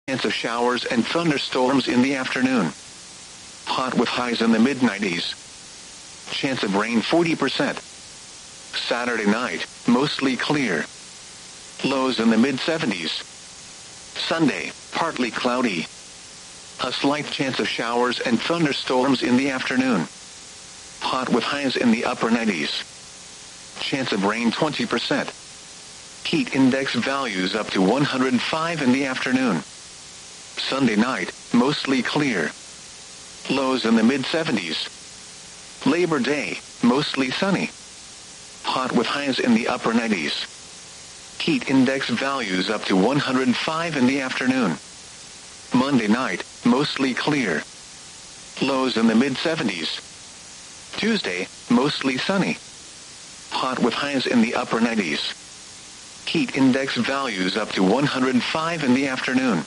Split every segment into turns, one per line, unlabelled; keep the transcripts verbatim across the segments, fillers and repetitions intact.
Chance of showers and thunderstorms in the afternoon. Hot with highs in the mid nineties. Chance of rain forty percent. Saturday night, mostly clear. Lows in the mid seventies. Sunday, partly cloudy. A slight chance of showers and thunderstorms in the afternoon. Hot with highs in the upper nineties. Chance of rain twenty percent. Heat index values up to one hundred five in the afternoon. Sunday night, mostly clear. Lows in the mid seventies. Labor Day, mostly sunny. Hot with highs in the upper nineties. Heat index values up to one hundred five in the afternoon. Monday night, mostly clear. Lows in the mid seventies. Tuesday, mostly sunny. Hot with highs in the upper nineties. Heat index values up to one hundred five in the afternoon.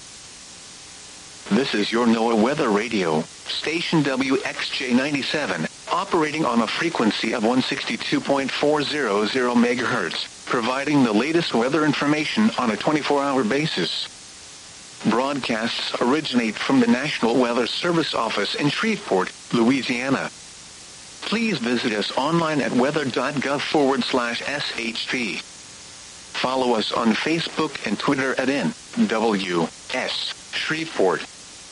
This is your NOAA Weather Radio, station W X J ninety-seven, operating on a frequency of one sixty-two point four hundred megahertz, providing the latest weather information on a twenty-four hour basis. Broadcasts originate from the National Weather Service office in Shreveport, Louisiana. Please visit us online at weather.gov forward slash SHP. Follow us on Facebook and Twitter at N W S Shreveport.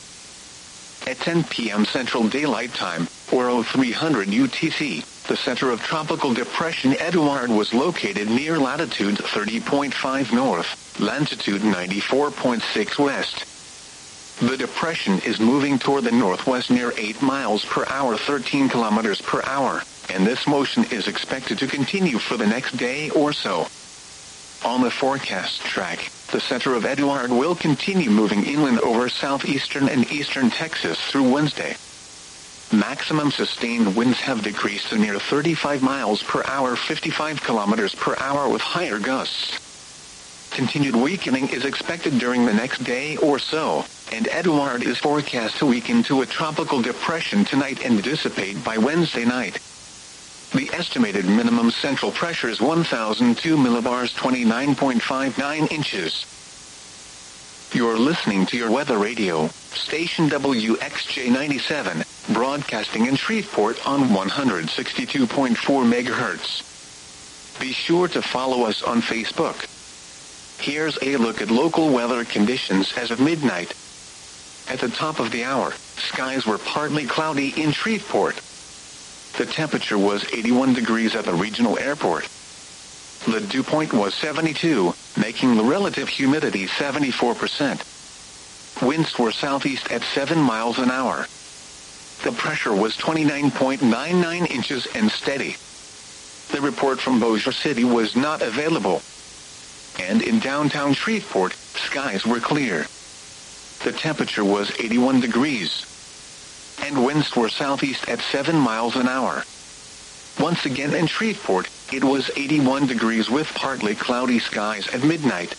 At ten p.m. Central Daylight Time, or oh three hundred U T C, the center of Tropical Depression Edouard was located near latitude thirty point five north, longitude ninety-four point six west. The depression is moving toward the northwest near eight miles per hour, thirteen kilometers per hour, and this motion is expected to continue for the next day or so. On the forecast track, the center of Edouard will continue moving inland over southeastern and eastern Texas through Wednesday. Maximum sustained winds have decreased to near thirty-five miles per hour, fifty-five kilometers per hour with higher gusts. Continued weakening is expected during the next day or so, and Edouard is forecast to weaken to a tropical depression tonight and dissipate by Wednesday night. The estimated minimum central pressure is one thousand two millibars, twenty-nine point five nine inches. You're listening to your weather radio, station W X J ninety-seven, broadcasting in Shreveport on one sixty-two point four megahertz. Be sure to follow us on Facebook. Here's a look at local weather conditions as of midnight. At the top of the hour, skies were partly cloudy in Shreveport. The temperature was eighty-one degrees at the regional airport. The dew point was seventy-two, making the relative humidity seventy-four percent. Winds were southeast at seven miles an hour. The pressure was twenty-nine point nine nine inches and steady. The report from Bossier City was not available. And in downtown Shreveport, skies were clear. The temperature was eighty-one degrees. And winds were southeast at seven miles an hour. Once again in Shreveport, it was eighty-one degrees with partly cloudy skies at midnight.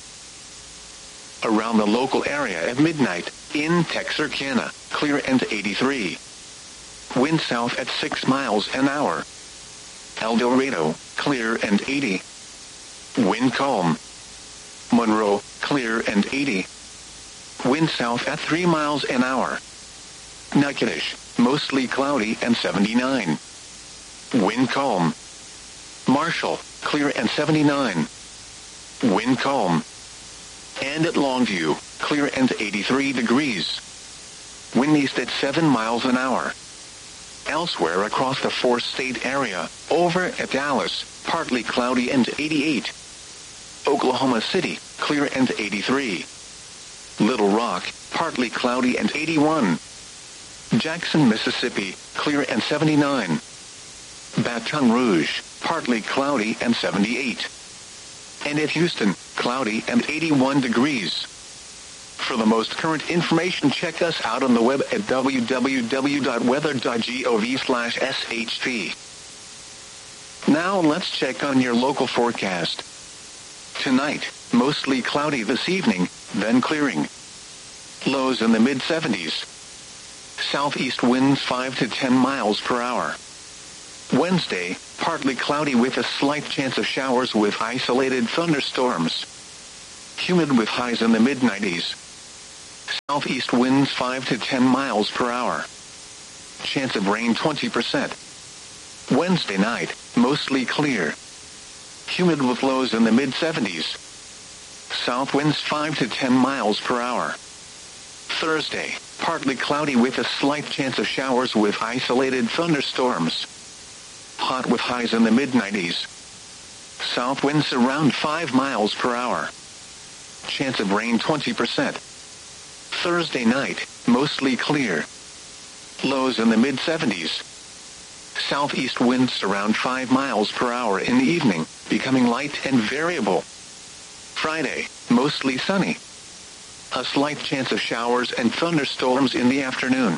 Around the local area at midnight, in Texarkana, clear and eighty-three. Wind south at six miles an hour. El Dorado, clear and eighty. Wind calm. Monroe, clear and eighty. Wind south at three miles an hour. Natchitoches, mostly cloudy and seventy-nine. Wind calm. Marshall, clear and seventy-nine. Wind calm. And at Longview, clear and eighty-three degrees. Wind east at seven miles an hour. Elsewhere across the four-state area, over at Dallas, partly cloudy and eighty-eight. Oklahoma City, clear and eighty-three. Little Rock, partly cloudy and eighty-one. Jackson, Mississippi, clear and seventy-nine. Baton Rouge, partly cloudy and seventy-eight. And at Houston, cloudy and eighty-one degrees. For the most current information, check us out on the web at w w w dot weather dot gov slash s h p. Now let's check on your local forecast. Tonight, mostly cloudy this evening, then clearing. Lows in the mid seventies. Southeast winds five to ten miles per hour. Wednesday, partly cloudy with a slight chance of showers with isolated thunderstorms. Humid with highs in the mid nineties. Southeast winds five to ten miles per hour. Chance of rain twenty percent. Wednesday night, mostly clear. Humid with lows in the mid seventies. South winds five to ten miles per hour. Thursday, partly cloudy with a slight chance of showers with isolated thunderstorms. Hot with highs in the mid nineties. South winds around five miles per hour. Chance of rain twenty percent. Thursday night, mostly clear. Lows in the mid seventies. Southeast winds around five miles per hour in the evening, becoming light and variable. Friday, mostly sunny. A slight chance of showers and thunderstorms in the afternoon.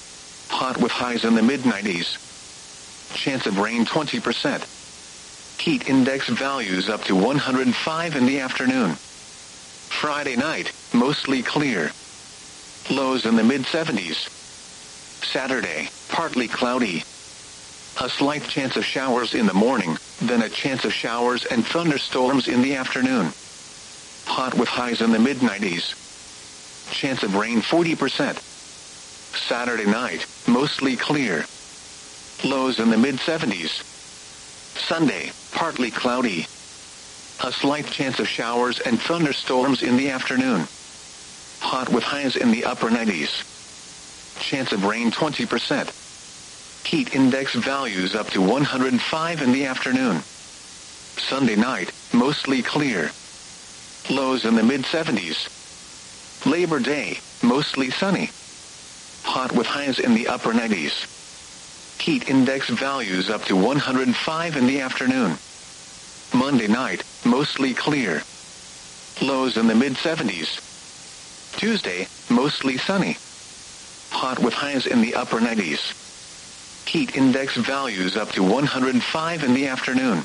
Hot with highs in the mid nineties. Chance of rain twenty percent. Heat index values up to one hundred five in the afternoon. Friday night, mostly clear. Lows in the mid seventies. Saturday, partly cloudy. A slight chance of showers in the morning, then a chance of showers and thunderstorms in the afternoon. Hot with highs in the mid nineties. Chance of rain forty percent. Saturday night, mostly clear. Lows in the mid seventies. Sunday, partly cloudy. A slight chance of showers and thunderstorms in the afternoon. Hot with highs in the upper nineties. Chance of rain twenty percent. Heat index values up to one hundred five in the afternoon. Sunday night, mostly clear. Lows in the mid seventies. Labor Day, mostly sunny. Hot with highs in the upper nineties. Heat index values up to one hundred five in the afternoon. Monday night, mostly clear. Lows in the mid seventies. Tuesday, mostly sunny. Hot with highs in the upper nineties. Heat index values up to one hundred five in the afternoon.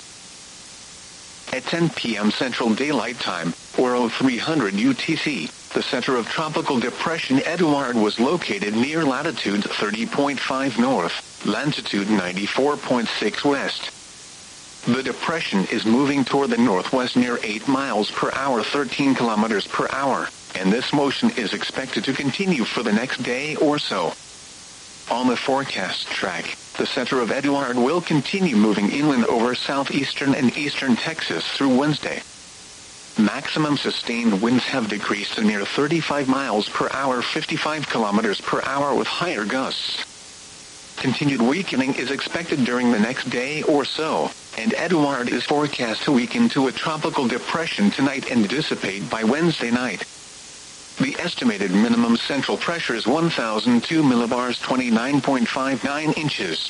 At ten p.m. Central Daylight Time, or oh three hundred U T C, the center of Tropical Depression Eduard was located near latitude thirty point five north, longitude ninety-four point six west. The depression is moving toward the northwest near eight miles per hour, thirteen kilometers per hour, and this motion is expected to continue for the next day or so. On the forecast track, the center of Eduard will continue moving inland over southeastern and eastern Texas through Wednesday. Maximum sustained winds have decreased to near thirty-five miles per hour, fifty-five kilometers per hour with higher gusts. Continued weakening is expected during the next day or so, and Eduard is forecast to weaken to a tropical depression tonight and dissipate by Wednesday night. The estimated minimum central pressure is one thousand two millibars, twenty-nine point five nine inches.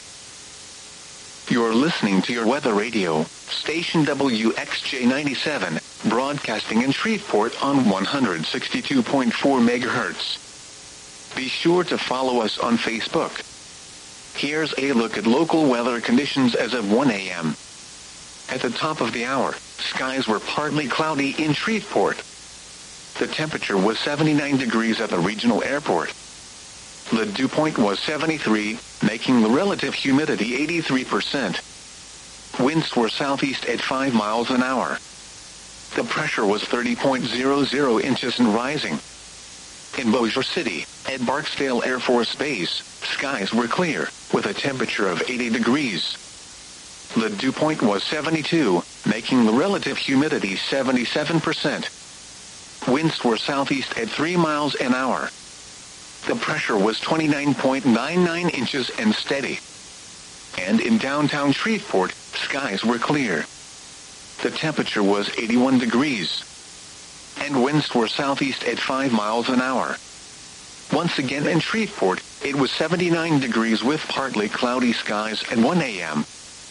You're listening to your weather radio, station W X J ninety-seven, broadcasting in Shreveport on one hundred sixty-two point four megahertz. Be sure to follow us on Facebook. Here's a look at local weather conditions as of one a.m. At the top of the hour, skies were partly cloudy in Shreveport. The temperature was seventy-nine degrees at the regional airport. The dew point was seventy-three, making the relative humidity eighty-three percent. Winds were southeast at five miles an hour. The pressure was thirty point zero zero inches and rising. In Bossier City, at Barksdale Air Force Base, skies were clear, with a temperature of eighty degrees. The dew point was seventy-two, making the relative humidity seventy-seven percent. Winds were southeast at three miles an hour. The pressure was twenty-nine point nine nine inches and steady. And in downtown Shreveport, skies were clear. The temperature was eighty-one degrees. And winds were southeast at five miles an hour. Once again in Shreveport, it was seventy-nine degrees with partly cloudy skies at one a.m.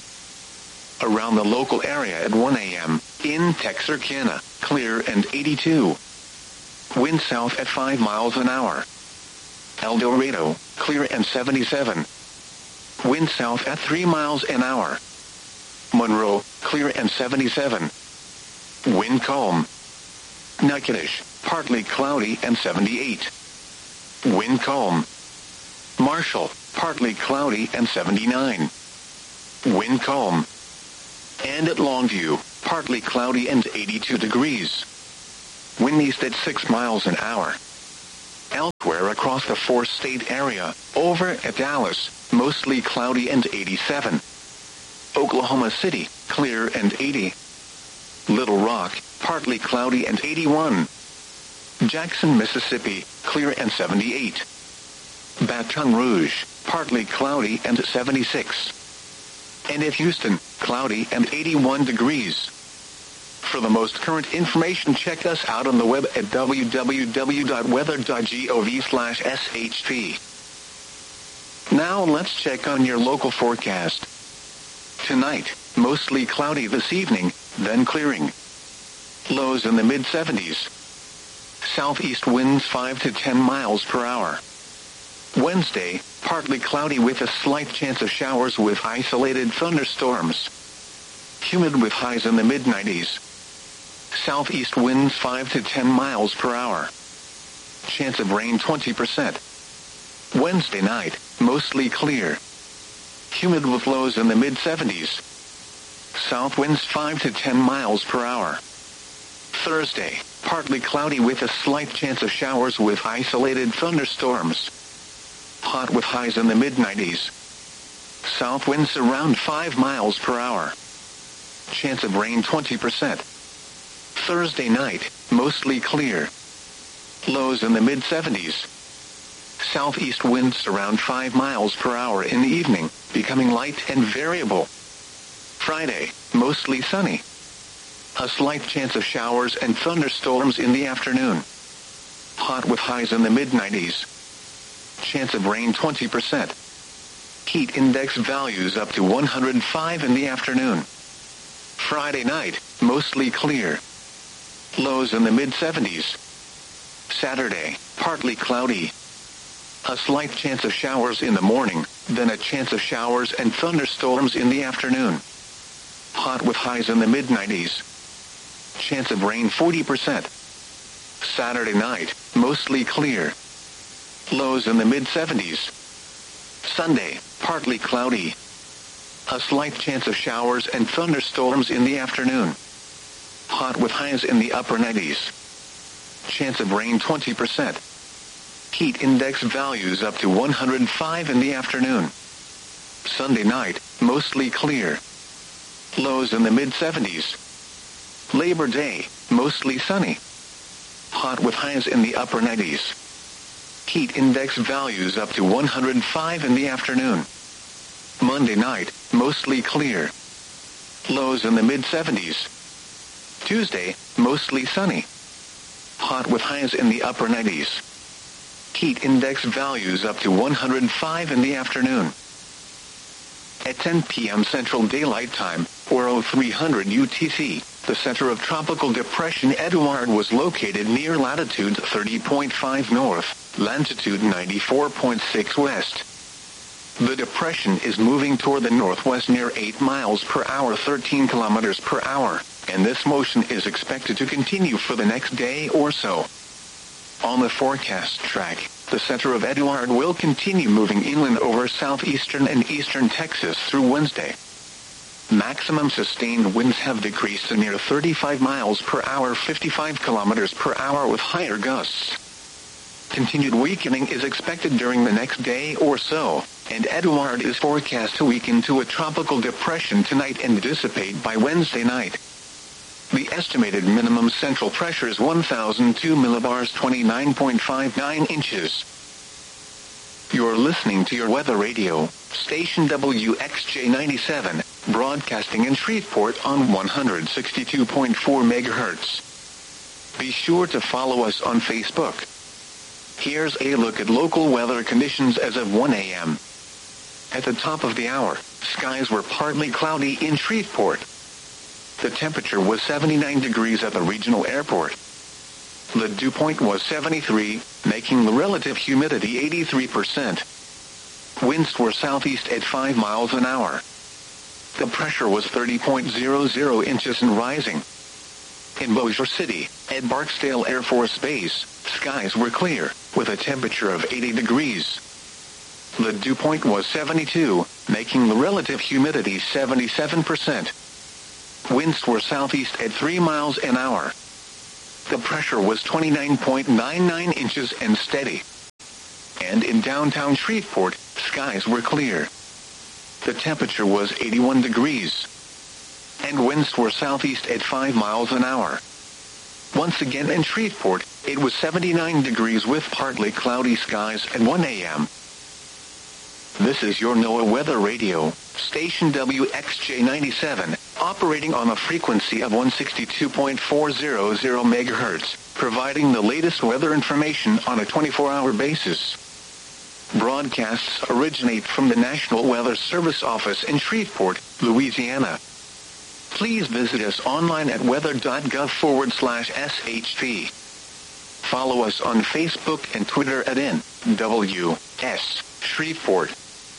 Around the local area at one a.m., in Texarkana, clear and eighty-two. Wind south at five miles an hour. El Dorado, clear and seventy-seven. Wind south at three miles an hour. Monroe, clear and seventy-seven. Wind calm. Natchitoches, partly cloudy and seventy-eight. Wind calm. Marshall, partly cloudy and seventy-nine. Wind calm. And at Longview, partly cloudy and eighty-two degrees. Wind east at six miles an hour. Elsewhere across the four-state area, over at Dallas, mostly cloudy and eighty-seven. Oklahoma City, clear and eighty. Little Rock, partly cloudy and eighty-one. Jackson, Mississippi, clear and seventy-eight. Baton Rouge, partly cloudy and seventy-six. And at Houston, cloudy and eighty-one degrees. For the most current information, check us out on the web at w w w dot weather dot gov slash s h p. Now let's check on your local forecast. Tonight, mostly cloudy this evening, then clearing. Lows in the mid seventies. Southeast winds five to ten miles per hour. Wednesday, partly cloudy with a slight chance of showers with isolated thunderstorms. Humid with highs in the mid nineties. Southeast winds five to ten miles per hour. Chance of rain twenty percent. Wednesday night, mostly clear. Humid with lows in the mid seventies. South winds five to ten miles per hour. Thursday, partly cloudy with a slight chance of showers with isolated thunderstorms. Hot with highs in the mid nineties. South winds around five miles per hour. Chance of rain twenty percent. Thursday night, mostly clear. Lows in the mid seventies. Southeast winds around five miles per hour in the evening, becoming light and variable. Friday, mostly sunny. A slight chance of showers and thunderstorms in the afternoon. Hot with highs in the mid nineties. Chance of rain twenty percent. Heat index values up to one hundred five in the afternoon. Friday night, mostly clear. Lows in the mid seventies. Saturday, partly cloudy. A slight chance of showers in the morning, then a chance of showers and thunderstorms in the afternoon. Hot with highs in the mid nineties. Chance of rain forty percent. Saturday night, mostly clear. Lows in the mid seventies. Sunday, partly cloudy. A slight chance of showers and thunderstorms in the afternoon. Hot with highs in the upper nineties. Chance of rain twenty percent. Heat index values up to one hundred five in the afternoon. Sunday night, mostly clear. Lows in the mid seventies. Labor Day, mostly sunny. Hot with highs in the upper nineties. Heat index values up to one hundred five in the afternoon. Monday night, mostly clear. Lows in the mid seventies. Tuesday, mostly sunny. Hot with highs in the upper nineties. Heat index values up to one hundred five in the afternoon. At ten p m Central Daylight Time, or oh three hundred U T C, the center of Tropical Depression Eduard was located near latitude thirty point five north, longitude ninety-four point six west. The depression is moving toward the northwest near eight miles per hour, thirteen kilometers per hour, and this motion is expected to continue for the next day or so. On the forecast track, the center of Eduard will continue moving inland over southeastern and eastern Texas through Wednesday. Maximum sustained winds have decreased to near thirty-five miles per hour, fifty-five kilometers per hour with higher gusts. Continued weakening is expected during the next day or so, and Eduard is forecast to weaken to a tropical depression tonight and dissipate by Wednesday night. The estimated minimum central pressure is one thousand two millibars, twenty-nine point five nine inches. You're listening to your weather radio, station W X J ninety-seven, broadcasting in Shreveport on one hundred sixty-two point four megahertz. Be sure to follow us on Facebook. Here's a look at local weather conditions as of one a m At the top of the hour, skies were partly cloudy in Shreveport. The temperature was seventy-nine degrees at the regional airport. The dew point was seventy-three, making the relative humidity eighty-three percent. Winds were southeast at five miles an hour. The pressure was thirty point zero zero inches and rising. In Bossier City, at Barksdale Air Force Base, skies were clear, with a temperature of eighty degrees. The dew point was seventy-two, making the relative humidity seventy-seven percent. Winds were southeast at three miles an hour. The pressure was twenty-nine point nine nine inches and steady. And in downtown Shreveport, skies were clear. The temperature was eighty-one degrees. And winds were southeast at five miles an hour. Once again in Shreveport, it was seventy-nine degrees with partly cloudy skies at one a m This is your NOAA Weather Radio, station W X J ninety-seven, operating on a frequency of one sixty-two point four hundred megahertz, providing the latest weather information on a twenty-four hour basis. Broadcasts originate from the National Weather Service office in Shreveport, Louisiana. Please visit us online at weather.gov forward slash SHP. Follow us on Facebook and Twitter at N W S Shreveport.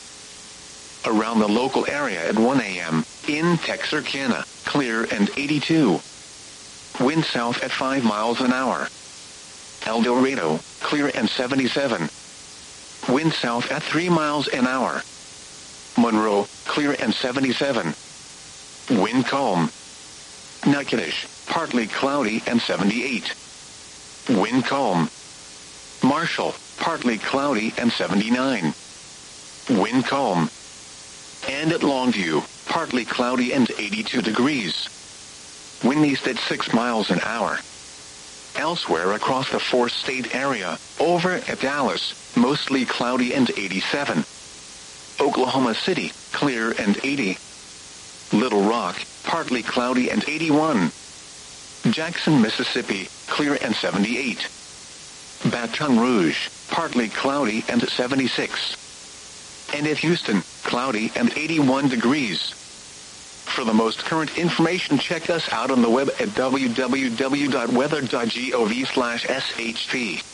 Around the local area at one a m, in Texarkana, clear and eighty-two. Wind south at five miles an hour. El Dorado, clear and seventy-seven. Wind south at three miles an hour. Monroe, clear and seventy-seven. Wind calm. Natchitoches, partly cloudy and seventy-eight. Wind calm. Marshall, partly cloudy and seventy-nine. Wind calm. And at Longview, partly cloudy and eighty-two degrees. Wind east at six miles an hour. Elsewhere across the four-state area, over at Dallas, mostly cloudy and eighty-seven. Oklahoma City, clear and eighty. Little Rock, partly cloudy and eighty-one. Jackson, Mississippi, clear and seventy-eight. Baton Rouge, partly cloudy and seventy-six. And at Houston, cloudy and eighty-one degrees. For the most current information, check us out on the web at w w w dot weather dot gov slash S H P.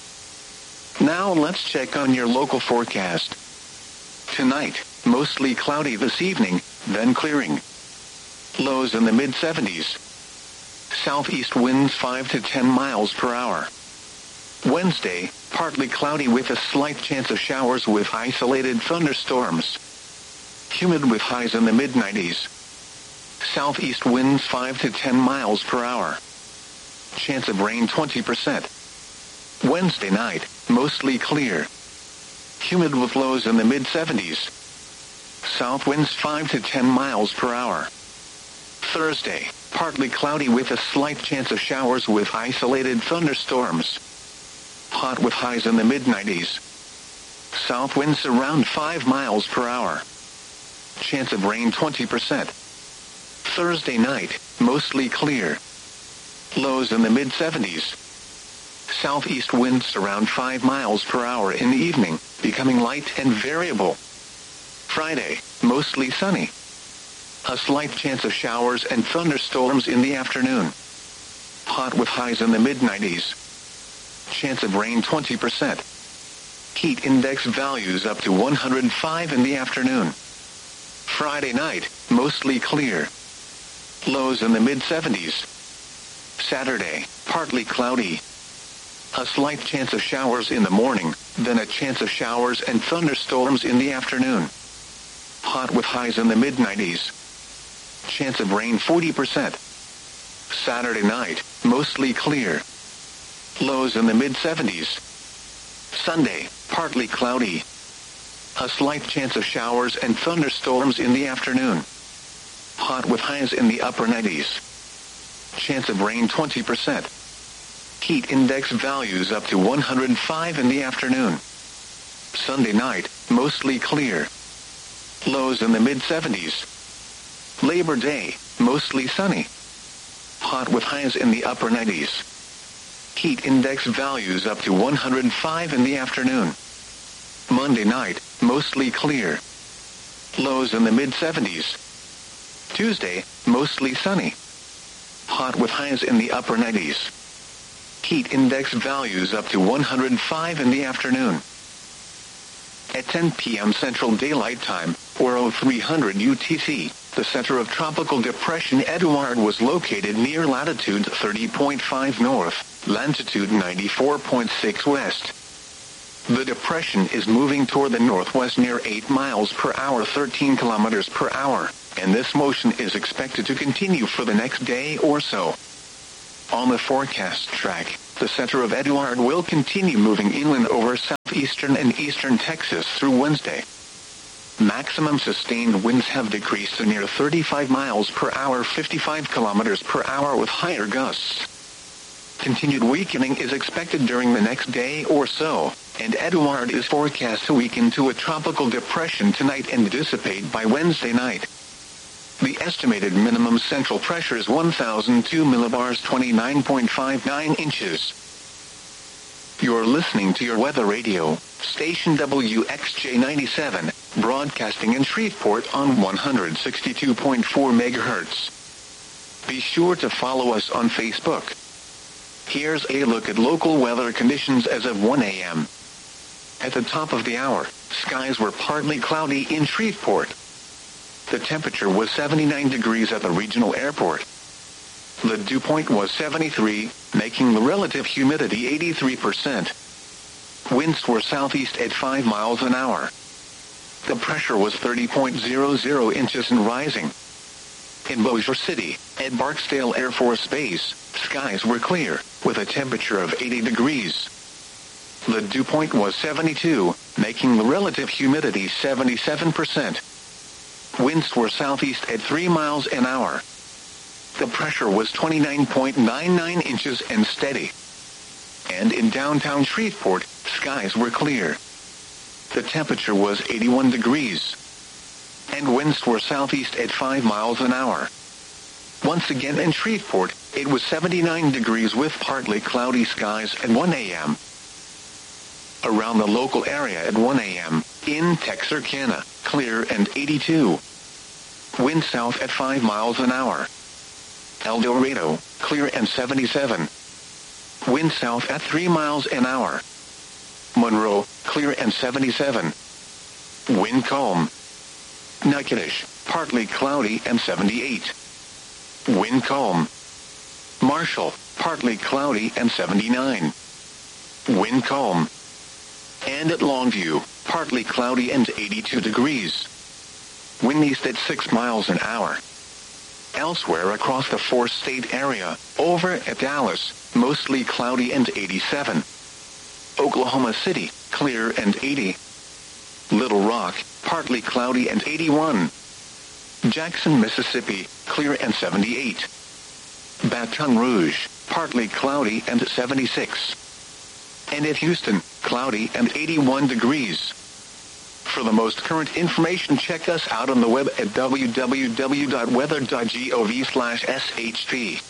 Now let's check on your local forecast. Tonight, mostly cloudy this evening, then clearing. Lows in the mid seventies. Southeast winds five to ten miles per hour. Wednesday, partly cloudy with a slight chance of showers with isolated thunderstorms. Humid with highs in the mid nineties. Southeast winds five to ten miles per hour. Chance of rain twenty percent. Wednesday night, mostly clear. Humid with lows in the mid seventies. South winds five to ten miles per hour. Thursday, partly cloudy with a slight chance of showers with isolated thunderstorms. Hot with highs in the mid nineties. South winds around five miles per hour. Chance of rain twenty percent. Thursday night, mostly clear. Lows in the mid seventies. Southeast winds around five miles per hour in the evening, becoming light and variable. Friday, mostly sunny. A slight chance of showers and thunderstorms in the afternoon. Hot with highs in the mid nineties. Chance of rain twenty percent. Heat index values up to one hundred five in the afternoon. Friday night, mostly clear. Lows in the mid seventies. Saturday, partly cloudy. A slight chance of showers in the morning, then a chance of showers and thunderstorms in the afternoon. Hot with highs in the mid nineties. Chance of rain forty percent. Saturday night, mostly clear. Lows in the mid seventies. Sunday, partly cloudy. A slight chance of showers and thunderstorms in the afternoon. Hot with highs in the upper nineties. Chance of rain twenty percent. Heat index values up to one hundred five in the afternoon. Sunday night, mostly clear. Lows in the mid seventies. Labor Day, mostly sunny. Hot with highs in the upper nineties. Heat index values up to one hundred five in the afternoon. Monday night, mostly clear. Lows in the mid seventies. Tuesday, mostly sunny. Hot with highs in the upper nineties. Heat index values up to one hundred five in the afternoon. At ten p m Central Daylight Time, or oh three hundred U T C, the center of Tropical Depression Edouard was located near latitude thirty point five north, longitude ninety-four point six west. The depression is moving toward the northwest near eight miles per hour, thirteen kilometers per hour, and this motion is expected to continue for the next day or so. On the forecast track, the center of Edouard will continue moving inland over southeastern and eastern Texas through Wednesday. Maximum sustained winds have decreased to near thirty-five miles per hour, fifty-five kilometers per hour with higher gusts. Continued weakening is expected during the next day or so, and Edouard is forecast to weaken to a tropical depression tonight and dissipate by Wednesday night. The estimated minimum central pressure is one thousand two millibars, twenty-nine point five nine inches. You're listening to your weather radio, station W X J ninety-seven, broadcasting in Shreveport on one hundred sixty-two point four megahertz. Be sure to follow us on Facebook. Here's a look at local weather conditions as of one a m At the top of the hour, skies were partly cloudy in Shreveport. The temperature was seventy-nine degrees at the regional airport. The dew point was seventy-three, making the relative humidity eighty-three percent. Winds were southeast at five miles an hour. The pressure was thirty point zero zero inches and rising. In Bossier City, at Barksdale Air Force Base, skies were clear, with a temperature of eighty degrees. The dew point was seventy-two, making the relative humidity seventy-seven percent. Winds were southeast at three miles an hour. The pressure was twenty-nine point nine nine inches and steady. And in downtown Shreveport, skies were clear. The temperature was eighty-one degrees. And winds were southeast at five miles an hour. Once again in Shreveport, it was seventy-nine degrees with partly cloudy skies at one a m Around the local area at one a m, in Texarkana, clear and eighty-two. Wind south at five miles an hour. El Dorado, clear and seventy-seven. Wind south at three miles an hour. Monroe, clear and seventy-seven. Wind calm. Natchitoches, partly cloudy and seventy-eight. Wind calm. Marshall, partly cloudy and seventy-nine. Wind calm. And at Longview, partly cloudy and eighty-two degrees. Wind east at six miles an hour. Elsewhere across the four-state area, over at Dallas, mostly cloudy and eighty-seven. Oklahoma City, clear and eighty. Little Rock, partly cloudy and eighty-one. Jackson, Mississippi, clear and seventy-eight. Baton Rouge, partly cloudy and seventy-six. And at Houston, cloudy and eighty-one degrees. For the most current information, check us out on the web at w w w dot weather dot gov slash s h p.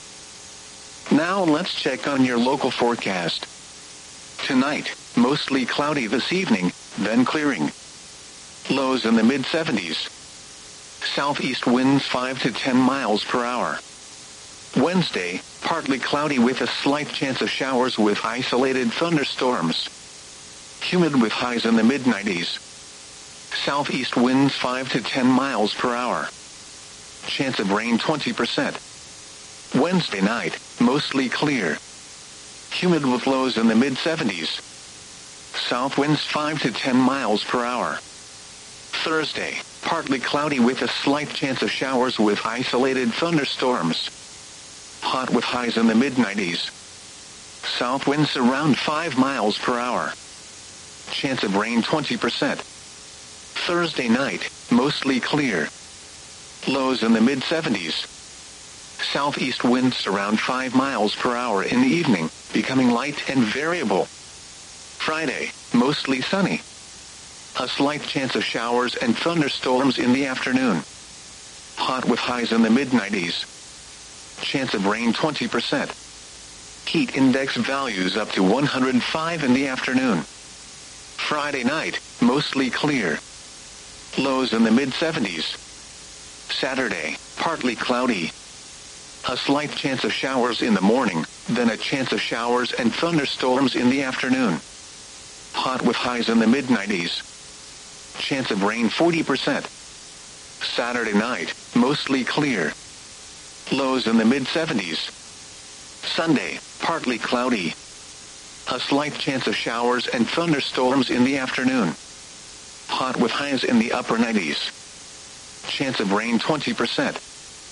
Now let's check on your local forecast. Tonight, mostly cloudy this evening, then clearing. Lows in the mid seventies. Southeast winds five to ten miles per hour. Wednesday, partly cloudy with a slight chance of showers with isolated thunderstorms. Humid with highs in the mid nineties. Southeast winds five to ten miles per hour. Chance of rain twenty percent. Wednesday night, mostly clear. Humid with lows in the mid seventies. South winds five to ten miles per hour. Thursday, partly cloudy with a slight chance of showers with isolated thunderstorms. Hot with highs in the mid nineties. South winds around five miles per hour. Chance of rain twenty percent. Thursday night, mostly clear. Lows in the mid seventies. Southeast winds around five miles per hour in the evening, becoming light and variable. Friday, mostly sunny. A slight chance of showers and thunderstorms in the afternoon. Hot with highs in the mid nineties. Chance of rain twenty percent. Heat index values up to one hundred five in the afternoon. Friday night, mostly clear. Lows in the mid seventies. Saturday, partly cloudy. A slight chance of showers in the morning, then a chance of showers and thunderstorms in the afternoon. Hot with highs in the mid nineties. Chance of rain forty percent. Saturday night, mostly clear. Lows in the mid seventies. Sunday, partly cloudy. A slight chance of showers and thunderstorms in the afternoon. Hot with highs in the upper nineties. Chance of rain twenty percent.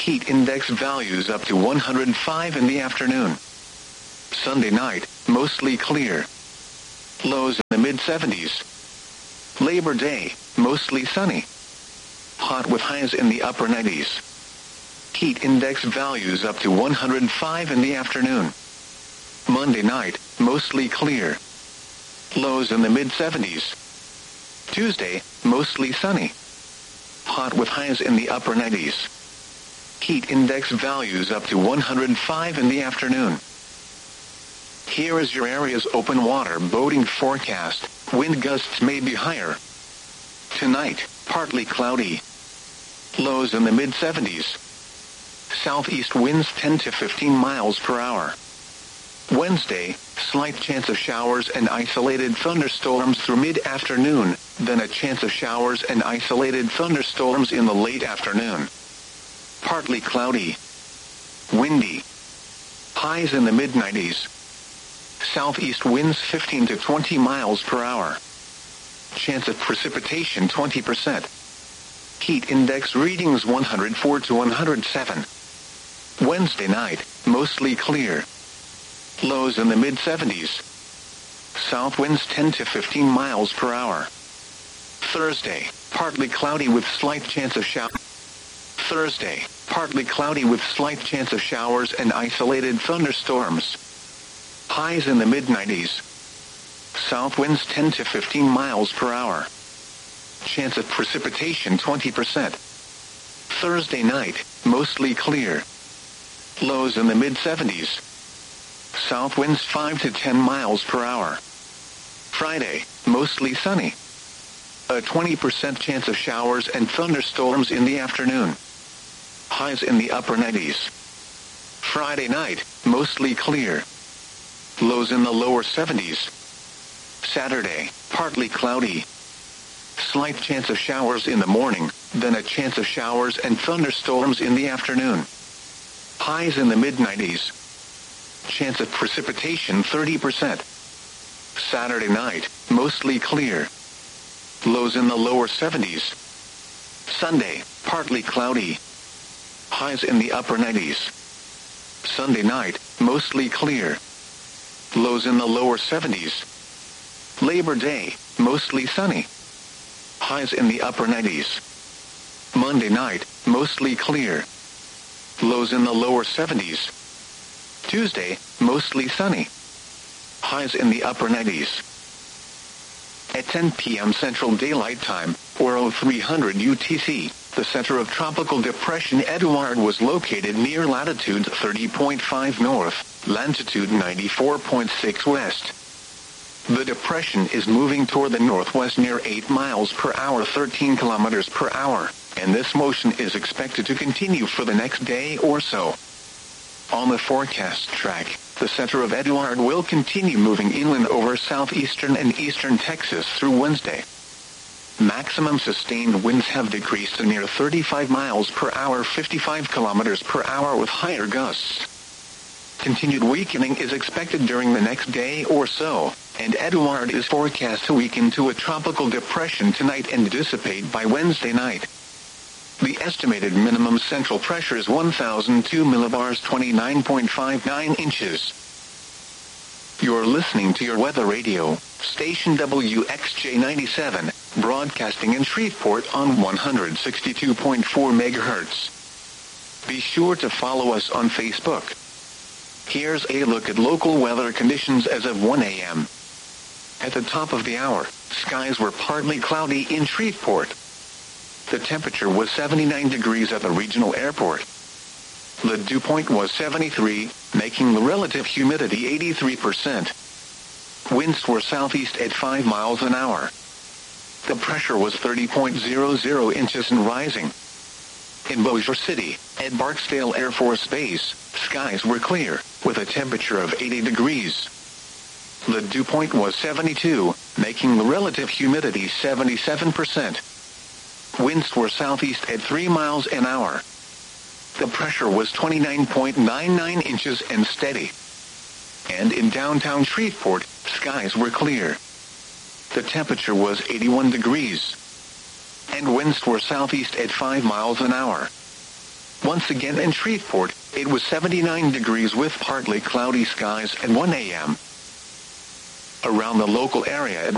Heat index values up to one hundred five in the afternoon. Sunday night, mostly clear. Lows in the mid seventies. Labor Day, mostly sunny. Hot with highs in the upper nineties. Heat index values up to one hundred five in the afternoon. Monday night, mostly clear. Lows in the mid seventies. Tuesday, mostly sunny. Hot with highs in the upper nineties. Heat index values up to one hundred five in the afternoon. Here is your area's open water boating forecast. Wind gusts may be higher. Tonight, partly cloudy. Lows in the mid seventies. Southeast winds ten to fifteen miles per hour. Wednesday, slight chance of showers and isolated thunderstorms through mid-afternoon, then a chance of showers and isolated thunderstorms in the late afternoon. Partly cloudy. Windy. Highs in the mid nineties. Southeast winds fifteen to twenty miles per hour. Chance of precipitation twenty percent. Heat index readings one hundred four to one hundred seven. Wednesday night, mostly clear. Lows in the mid seventies. South winds ten to fifteen miles per hour. Thursday, partly cloudy with slight chance of showers. Thursday, partly cloudy with slight chance of showers and isolated thunderstorms. Highs in the mid nineties. South winds ten to fifteen miles per hour. Chance of precipitation twenty percent. Thursday night, mostly clear. Lows in the mid seventies. South winds five to ten miles per hour. Friday, mostly sunny. A twenty percent chance of showers and thunderstorms in the afternoon. Highs in the upper nineties. Friday night, mostly clear. Lows in the lower seventies. Saturday, partly cloudy. Slight chance of showers in the morning, then a chance of showers and thunderstorms in the afternoon. Highs in the mid nineties. Chance of precipitation thirty percent. Saturday night, mostly clear. Lows in the lower seventies. Sunday, partly cloudy. Highs in the upper nineties. Sunday night, mostly clear. Lows in the lower seventies. Labor Day, mostly sunny. Highs in the upper nineties. Monday night, mostly clear. Lows in the lower seventies. Tuesday, mostly sunny. Highs in the upper nineties. At ten p.m. Central Daylight Time, or oh three hundred U T C, the center of Tropical Depression Eduard was located near latitude thirty point five north, longitude ninety-four point six west. The depression is moving toward the northwest near eight miles per hour, thirteen kilometers per hour, and this motion is expected to continue for the next day or so. On the forecast track, the center of Eduard will continue moving inland over southeastern and eastern Texas through Wednesday. Maximum sustained winds have decreased to near thirty-five miles per hour, fifty-five kilometers per hour with higher gusts. Continued weakening is expected during the next day or so, and Eduard is forecast to weaken to a tropical depression tonight and dissipate by Wednesday night. The estimated minimum central pressure is one thousand two millibars, twenty-nine point five nine inches. You're listening to your weather radio, station W X J ninety-seven, broadcasting in Shreveport on one hundred sixty-two point four megahertz. Be sure to follow us on Facebook. Here's a look at local weather conditions as of one a.m. At the top of the hour, skies were partly cloudy in Shreveport. The temperature was seventy-nine degrees at the regional airport. The dew point was seventy-three, making the relative humidity eighty-three percent. Winds were southeast at five miles an hour. The pressure was thirty point zero zero inches and rising. In Bossier City, at Barksdale Air Force Base, skies were clear, with a temperature of eighty degrees. The dew point was seventy-two, making the relative humidity seventy-seven percent. Winds were southeast at three miles an hour. The pressure was twenty-nine point nine nine inches and steady. And in downtown Shreveport, skies were clear. The temperature was eighty-one degrees. And winds were southeast at five miles an hour. Once again in Shreveport, it was seventy-nine degrees with partly cloudy skies at one a m Around the local area at